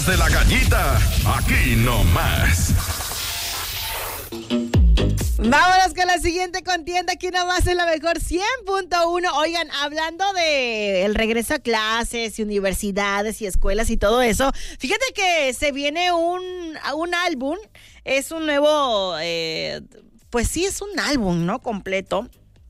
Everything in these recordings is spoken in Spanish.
De la gallita, aquí nomás. Vámonos con la siguiente contienda, aquí nomás en la mejor 100.1. Oigan, hablando de el regreso a clases y universidades y escuelas y todo eso, fíjate que se viene un álbum, es un nuevo, pues sí, es un álbum, ¿no? Completo.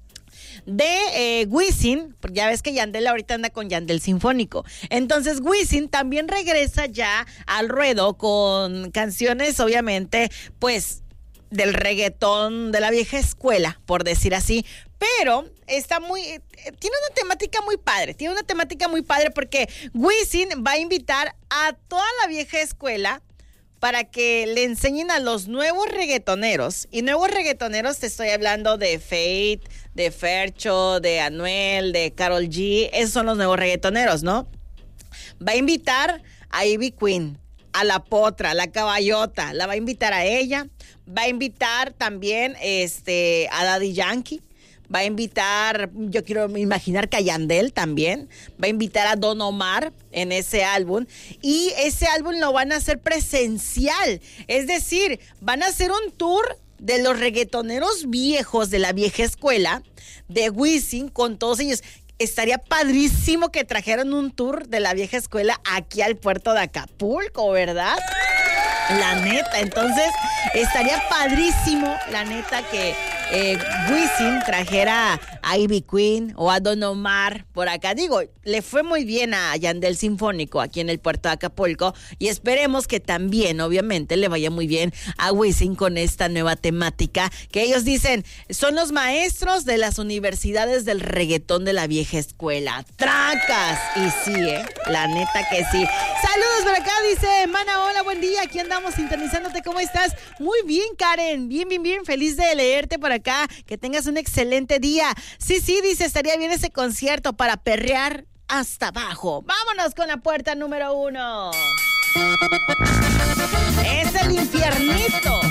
De Wisin, porque ya ves que Yandel ahorita anda con Yandel Sinfónico. Entonces Wisin también regresa ya al ruedo con canciones, obviamente, pues del reggaetón de la vieja escuela, por decir así. Pero está tiene una temática muy padre, porque Wisin va a invitar a toda la vieja escuela para que le enseñen a los nuevos reggaetoneros. Y nuevos reggaetoneros te estoy hablando de Fate, de Fercho, de Anuel, de Karol G. Esos son los nuevos reggaetoneros, ¿no? Va a invitar a Ivy Queen, a La Potra, la Caballota. La va a invitar a ella. Va a invitar también a Daddy Yankee. Va a invitar, yo quiero imaginar que a Yandel también. Va a invitar a Don Omar en ese álbum. Y ese álbum lo van a hacer presencial. Es decir, van a hacer un tour de los reggaetoneros viejos de la vieja escuela, de Wisin, con todos ellos. Estaría padrísimo que trajeran un tour de la vieja escuela aquí al puerto de Acapulco, ¿verdad? La neta, entonces estaría padrísimo, la neta, que Wisin trajera a Ivy Queen o a Don Omar por acá. Digo, le fue muy bien a Yandel Sinfónico aquí en el puerto de Acapulco y esperemos que también, obviamente, le vaya muy bien a Wisin con esta nueva temática que ellos dicen son los maestros de las universidades del reggaetón de la vieja escuela. ¡Tracas! Y sí, la neta que sí. Saludos por acá, dice Mana, hola, buen día, aquí andamos sintonizándote, ¿cómo estás? Muy bien, Karen, bien, feliz de leerte por acá, que tengas un excelente día. Sí, dice, estaría bien ese concierto para perrear hasta abajo. Vámonos con la puerta número 1. Es el infiernito.